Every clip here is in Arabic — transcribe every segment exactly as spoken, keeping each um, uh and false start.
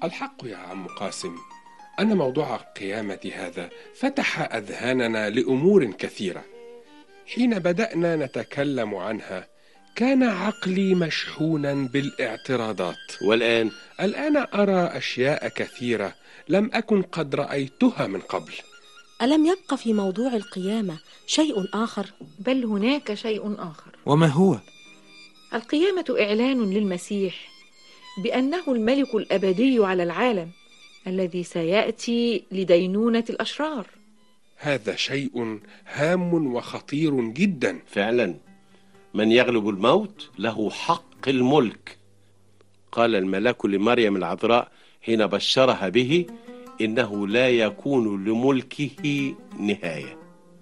الحق يا عم قاسم أن موضوع القيامة هذا فتح أذهاننا لأمور كثيرة. حين بدأنا نتكلم عنها كان عقلي مشحونا بالاعتراضات، والآن؟ الآن أرى أشياء كثيرة لم أكن قد رأيتها من قبل. ألم يبق في موضوع القيامة شيء آخر؟ بل هناك شيء آخر. وما هو؟ القيامة إعلان للمسيح بأنه الملك الأبدي على العالم الذي سيأتي لدينونة الأشرار. هذا شيء هام وخطير جدا فعلا، من يغلب الموت له حق الملك. قال الملاك لمريم العذراء حين بشرها به إنه لا يكون لملكه نهاية.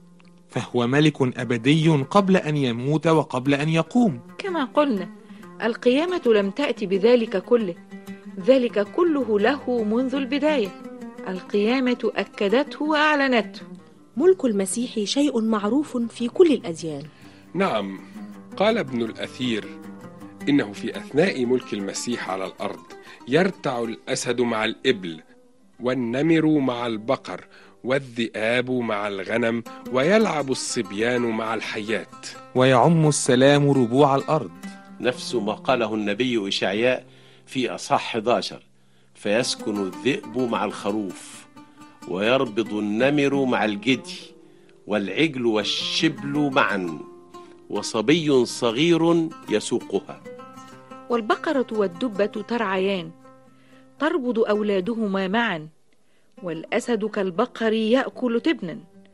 فهو ملك أبدي قبل أن يموت وقبل أن يقوم. كما قلنا القيامة لم تأتي بذلك كله، ذلك كله له منذ البداية. القيامة أكدته وأعلنته. ملك المسيح شيء معروف في كل الأديان. نعم، قال ابن الأثير إنه في أثناء ملك المسيح على الأرض يرتع الأسد مع الإبل، والنمر مع البقر، والذئاب مع الغنم، ويلعب الصبيان مع الحيات، ويعم السلام ربوع الأرض. نفس ما قاله النبي إشعياء في أصحاح أحد عشر: فيسكن الذئب مع الخروف، ويربض النمر مع الجدي، والعجل والشبل معا، وصبي صغير يسوقها. والبقرة والدبة ترعيان، تربض أولادهما معا، والأسد كالبقر يأكل تبنا،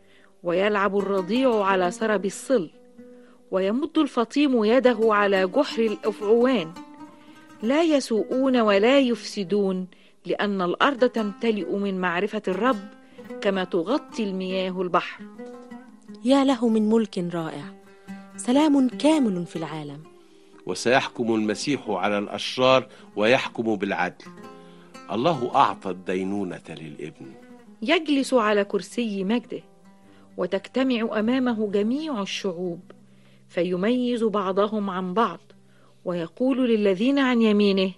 ويلعب الرضيع على سرب الصل، ويمد الفطيم يده على جحر الأفعوان. لا يسوءون ولا يفسدون، لأن الأرض تمتلئ من معرفة الرب كما تغطي المياه البحر. يا له من ملك رائع، سلام كامل في العالم. وسيحكم المسيح على الأشرار ويحكم بالعدل. الله أعطى الدينونة للابن، يجلس على كرسي مجده، وتجتمع أمامه جميع الشعوب، فيميز بعضهم عن بعض، ويقول للذين عن يمينه: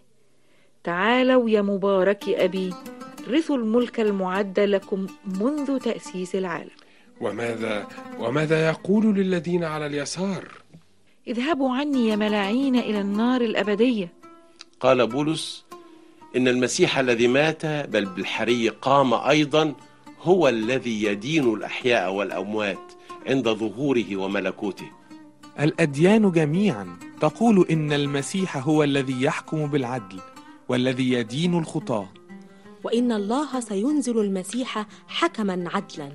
تعالوا يا مبارك أبي، رثوا الملك المعد لكم منذ تأسيس العالم. وماذا وماذا يقول للذين على اليسار؟ اذهبوا عني يا ملاعين إلى النار الأبدية. قال بولس إن المسيح الذي مات بل بالحري قام أيضا هو الذي يدين الأحياء والأموات عند ظهوره وملكوته. الأديان جميعا تقول إن المسيح هو الذي يحكم بالعدل والذي يدين الخطاة، وإن الله سينزل المسيح حكما عدلا.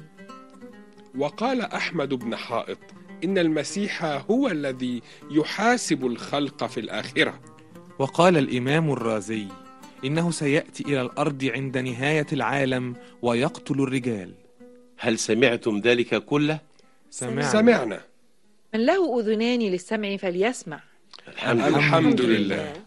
وقال أحمد بن حائط إن المسيح هو الذي يحاسب الخلق في الآخرة. وقال الإمام الرازي إنه سيأتي إلى الأرض عند نهاية العالم ويقتل الرجال. هل سمعتم ذلك كله؟ سمعنا, سمعنا. من له أذنان للسمع فليسمع. الحمد, الحمد لله.